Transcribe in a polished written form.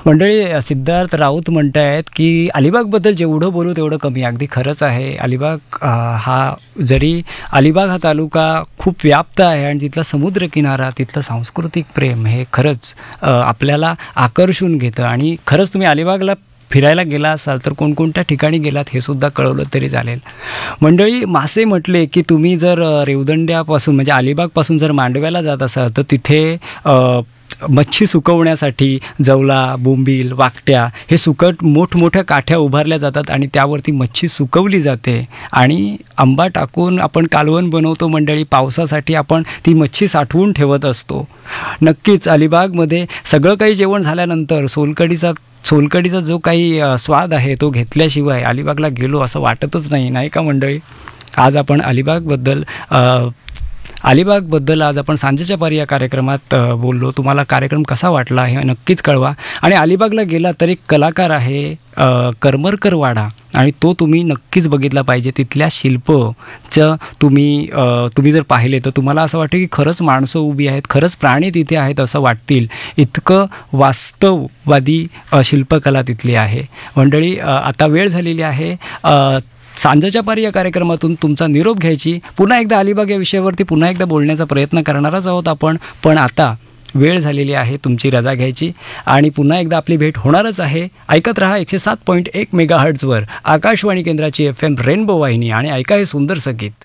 मंडळी, सिद्धार्थ राऊत म्हणतायत की अलिबागबद्दल जेवढं बोलू तेवढं कमी. अगदी खरंच आहे. अलिबाग अलिबाग हा तालुका खूप व्याप्त आहे आणि तिथला समुद्रकिनारा, तिथलं सांस्कृतिक प्रेम हे खरंच आपल्याला आकर्षून घेतं. आणि खरंच तुम्ही अलिबागला फिरायला गेला असाल तर कोणकोणत्या ठिकाणी गेलात हे सुद्धा कळवलं तरी चालेल. मंडळी, मासे म्हटले की तुम्ही जर रेवदंड्यापासून म्हणजे अलिबागपासून जर मांडव्याला जात असाल तर तिथे मच्छी सुकवण्यासाठी जवला, बोंबील, वाकट्या हे सुकट मोठमोठ्या काठ्या उभारल्या जातात आणि त्यावरती मच्छी सुकवली जाते आणि आंबा टाकून आपण कालवण बनवतो. मंडळी, पावसासाठी आपण ती मच्छी साठवून ठेवत असतो. नक्कीच अलिबागमध्ये सगळं काही जेवण झाल्यानंतर सोलकडीचा जो काही स्वाद आहे तो घेतल्याशिवाय अलिबागला गेलो असं वाटतच नाही का मंडळी? आज आपण अलिबागबद्दल आज आपण सांजेच्या पारी या कार्यक्रमात बोललो. तुम्हाला कार्यक्रम कसा वाटला हे नक्कीच कळवा. आणि अलिबागला गेला तर एक कलाकार आहे करमरकर वाडा आणि तो तुम्ही नक्कीच बघितला पाहिजे. तिथल्या शिल्पचं तुम्ही जर पाहिले तर तुम्हाला असं वाटेल की खरंच माणसं उभी आहेत, खरंच प्राणी तिथे आहेत असं वाटतील. इतकं वास्तववादी शिल्पकला तिथली आहे. मंडळी, आता वेळ झालेली आहे सांजेच्या पारी या कार्यक्रमातून तुमचा निरोप घ्यायची. पुन्हा एकदा अलिबाग या विषयावरती पुन्हा एकदा बोलण्याचा प्रयत्न करणारच आहोत आपण, पण आता वेळ झालेली आहे तुमची रजा घ्यायची आणि पुन्हा एकदा आपली भेट होणारच आहे. ऐकत रहा 107.1 मेगाहर्ट्झवर आकाशवाणी केंद्राची FM रेनबो वाहिनी आणि ऐका हे सुंदरसं गीत.